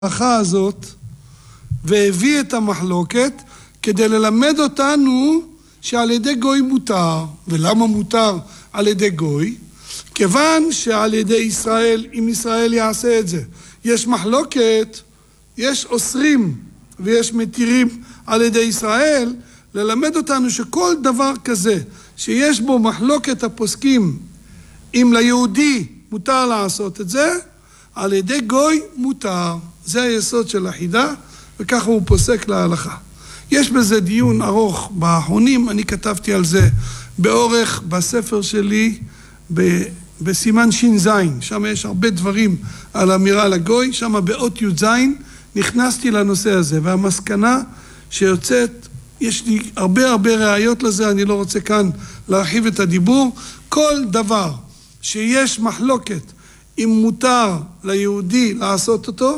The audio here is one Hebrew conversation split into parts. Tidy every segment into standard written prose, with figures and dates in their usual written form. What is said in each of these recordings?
ההלכה הזאת והביא את המחלוקת כדי ללמד אותנו שעל ידי גוי מותר. ולמה מותר על ידי גוי? כיוון שעל ידי ישראל, אם ישראל יעשה את זה, יש מחלוקת, יש אוסרים ויש מתירים על ידי ישראל, ללמד אותנו שכל דבר כזה שיש בו מחלוקת הפוסקים, אם ליהודי מותר לעשות את זה, על ידי גוי מותר. זה היסוד של החידה, וככה הוא פוסק להלכה. יש בזה דיון ארוך באחרונים, אני כתבתי על זה באורך בספר שלי בסימן ש"ז, שם יש הרבה דברים על אמירה לגוי, שם באות י"ז נכנסתי לנושא הזה, והמסקנה שיוצאת, יש לי הרבה ראיות לזה, אני לא רוצה כאן להרחיב את הדיבור. כל דבר שיש מחלוקת אם מותר ליהודי לעשות אותו,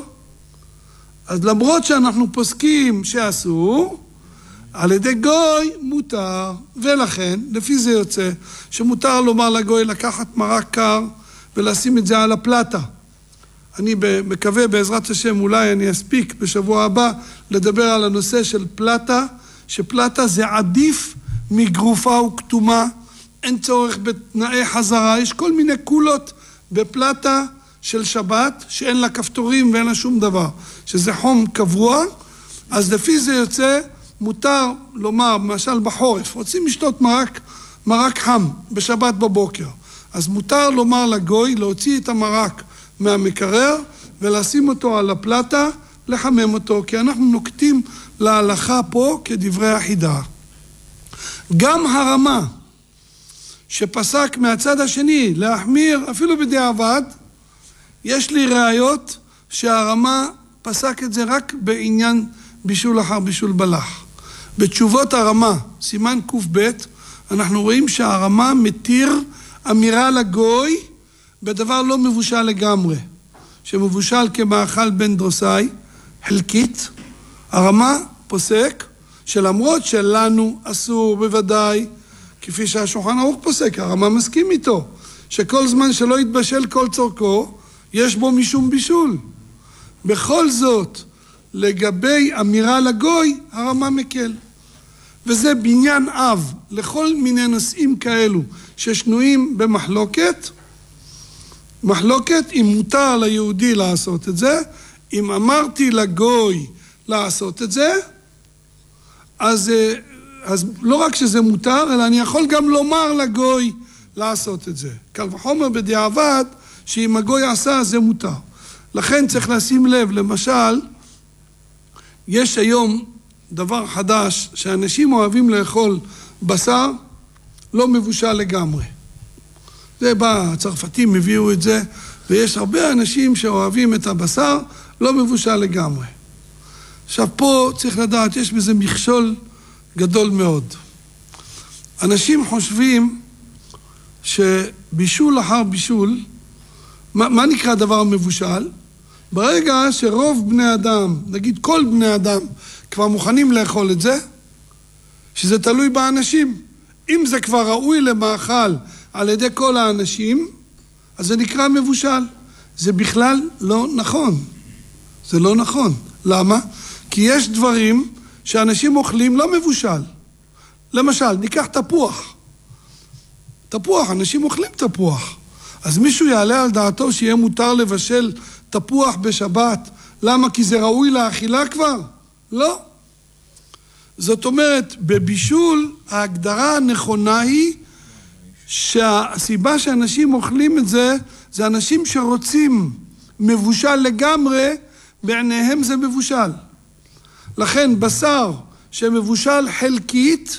אז למרות שאנחנו פוסקים שאסור, על ידי גוי מותר, ולכן לפי זה יוצא שמותר לומר לגוי לקחת מרק קר ולשים את זה על הפלטה. אני מקווה בעזרת השם אולי אני אספיק בשבוע הבא לדבר על הנושא של פלטה, שפלטה זה עדיף מגרופה וכתומה, אין צורך בתנאי חזרה, יש כל מיני קולות בפלטה של שבת שאין לה כפתורים ואין לה שום דבר, שזה חום קבוע. אז לפי זה יוצא מותר לומר, למשל בחורף, רוצים לשתות מרק חם בשבת בבוקר, אז מותר לומר לגוי להוציא את המרק מהמקרר ולשים אותו על הפלטה, לחמם אותו, כי אנחנו נוקטים להלכה פה כדברי החידה. גם הרמה שפסק מהצד השני להחמיר אפילו בדיעבד, יש לי ראיות שהרמה פסק את זה רק בעניין בישול אחר בישול בלח. בתשובות הרמה, סימן ק"ב, אנחנו רואים שהרמה מתיר אמירה לגוי בדבר לא מבושל לגמרי, שמבושל כמאכל בן דרוסאי, חלקית. הרמה פוסק שלמרות שלנו אסור בוודאי, כפי שהשולחן ערוך פוסק, הרמה מסכים איתו, שכל זמן שלא יתבשל כל צורכו, יש בו משום בישול. בכל זאת, לגבי אמירה לגוי, הרמה מקל. וזה בניין אב לכל מיני נושאים כאלו ששנויים במחלוקת. מחלוקת אם מותר ליהודי לעשות את זה, אם אמרתי לגוי לעשות את זה, אז לא רק שזה מותר, אלא אני יכול גם לומר לגוי לעשות את זה. קל וחומר בדיעבד, שאם הגוי עשה זה מותר. לכן צריך לשים לב, למשל, יש היום דבר חדש, שאנשים אוהבים לאכול בשר לא מבושל לגמרי. זה בא, הצרפתים הביאו את זה, ויש הרבה אנשים שאוהבים את הבשר לא מבושל לגמרי. עכשיו פה צריך לדעת, יש בזה מכשול גדול מאוד. אנשים חושבים שבישול אחר בישול, מה נקרא דבר מבושל? ברגע שרוב בני אדם, נגיד כל בני אדם, כבר מוכנים לאכול את זה, שזה תלוי באנשים. אם זה כבר ראוי למאכל על ידי כל האנשים, אז זה נקרא מבושל. זה בכלל לא נכון. זה לא נכון. למה? כי יש דברים שאנשים אוכלים לא מבושל. למשל, ניקח תפוח. תפוח, אנשים אוכלים תפוח. אז מישהו יעלה על דעתו שיהיה מותר לבשל תפוח בשבת. למה? כי זה ראוי לאכילה כבר? לא. זאת אומרת, בבישול ההגדרה הנכונה היא שהסיבה שאנשים אוכלים את זה, זה אנשים שרוצים מבושל לגמרי, בעיניהם זה מבושל. לכן בשר שמבושל חלקית,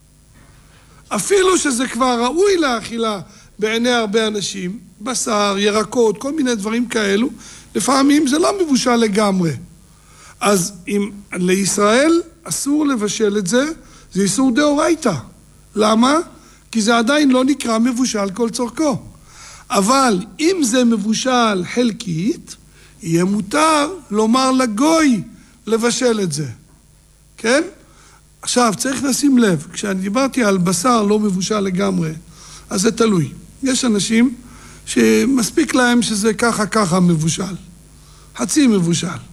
אפילו שזה כבר ראוי לאכילה בעיני הרבה אנשים, בשר, ירקות, כל מיני דברים כאלו, לפעמים זה לא מבושל לגמרי. אז אם לישראל אסור לבשל את זה, זה איסור דאורייתא. למה? כי זה עדיין לא נקרא מבושל כל צורכו. אבל אם זה מבושל חלקית, יהיה מותר לומר לגוי לבשל את זה. כן? עכשיו, צריך לשים לב, כשאני דיברתי על בשר לא מבושל לגמרי, אז זה תלוי. יש אנשים שמספיק להם שזה ככה מבושל. חצי מבושל.